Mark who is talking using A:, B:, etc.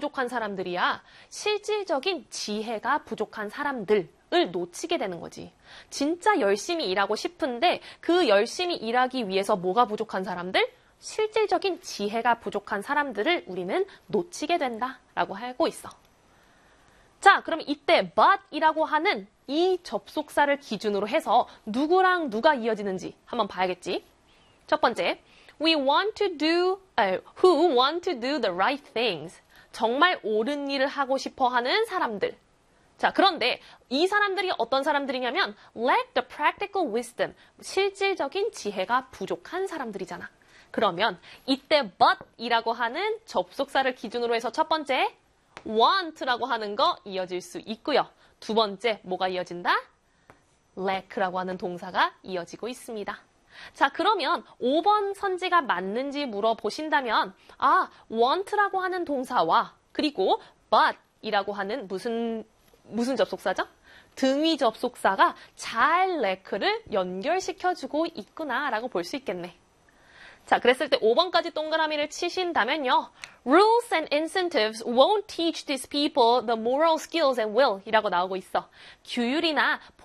A: 부족한 사람들이야? 실질적인 지혜가 부족한 사람들을 놓치게 되는 거지. 진짜 열심히 일하고 싶은데 그 열심히 일하기 위해서 뭐가 부족한 사람들? 실질적인 지혜가 부족한 사람들을 우리는 놓치게 된다라고 하고 있어. 자, 그럼 이때 but이라고 하는 이 접속사를 기준으로 해서 누구랑 누가 이어지는지 한번 봐야겠지. 첫 번째, who want to do the right things. 정말 옳은 일을 하고 싶어 하는 사람들. 자, 그런데 이 사람들이 어떤 사람들이냐면 lack the practical wisdom. 실질적인 지혜가 부족한 사람들이잖아. 그러면 이때 but이라고 하는 접속사를 기준으로 해서 첫 번째, want라고 하는 거 이어질 수 있고요. 두 번째, 뭐가 이어진다? lack라고 하는 동사가 이어지고 있습니다. 자, 그러면 5번 선지가 맞는지 물어보신다면 want라고 하는 동사와 그리고 but이라고 하는 무슨 접속사죠? 등위 접속사가 잘 lack를 연결시켜주고 있구나라고 볼 수 있겠네. 자, 그랬을 때 5번까지 동그라미를 치신다면요. Rules and incentives won't teach these people the moral skills and will 이라고 나오고 있어. 규율이나